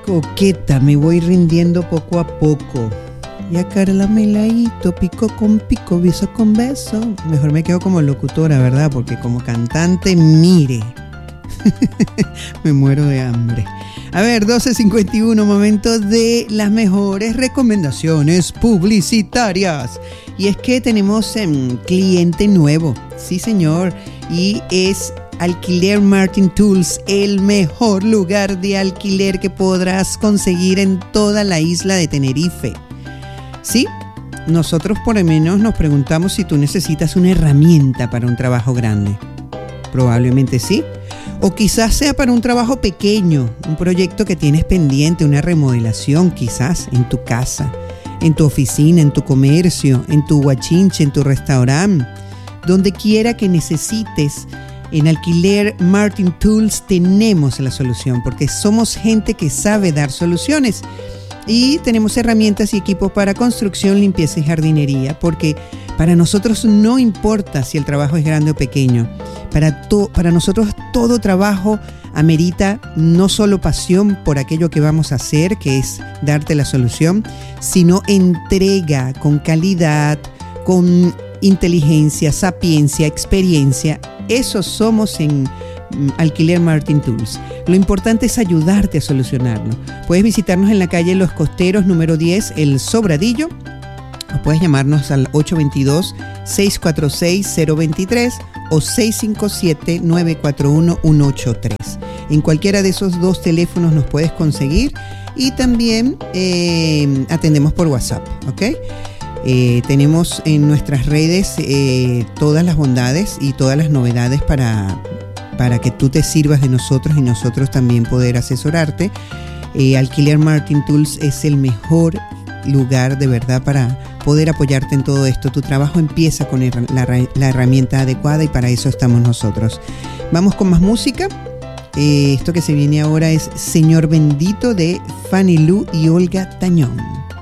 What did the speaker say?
Coqueta, me voy rindiendo poco a poco. Ya Carla Meladito, pico con pico, beso con beso. Mejor me quedo como locutora, ¿verdad? Porque como cantante, mire. Me muero de hambre. A ver, 12:51, momento de las mejores recomendaciones publicitarias. Y es que tenemos cliente nuevo, sí señor, y es Alquiler Martin Tools, el mejor lugar de alquiler que podrás conseguir en toda la isla de Tenerife. Sí, nosotros por lo menos nos preguntamos si tú necesitas una herramienta para un trabajo grande. Probablemente sí. O quizás sea para un trabajo pequeño, un proyecto que tienes pendiente, una remodelación quizás en tu casa, en tu oficina, en tu comercio, en tu guachinche, en tu restaurante. Donde quiera que necesites, en Alquiler Martin Tools tenemos la solución, porque somos gente que sabe dar soluciones. Y tenemos herramientas y equipos para construcción, limpieza y jardinería, porque para nosotros no importa si el trabajo es grande o pequeño. Para nosotros todo trabajo amerita no solo pasión por aquello que vamos a hacer, que es darte la solución, sino entrega con calidad, con inteligencia, sapiencia, experiencia. Eso somos en Alquiler Martin Tools. Lo importante es ayudarte a solucionarlo. Puedes visitarnos en la calle Los Costeros, número 10, El Sobradillo, o puedes llamarnos al 822-646-023 o 657-941-183. En cualquiera de esos dos teléfonos nos puedes conseguir y también atendemos por WhatsApp, ¿ok? Tenemos en nuestras redes todas las bondades y todas las novedades para que tú te sirvas de nosotros y nosotros también poder asesorarte. Alquiler Martin Tools es el mejor lugar de verdad para poder apoyarte en todo esto. Tu trabajo empieza con la herramienta adecuada y para eso estamos nosotros. Vamos con más música. Esto que se viene ahora es Señor Bendito de Fanny Lu y Olga Tañón.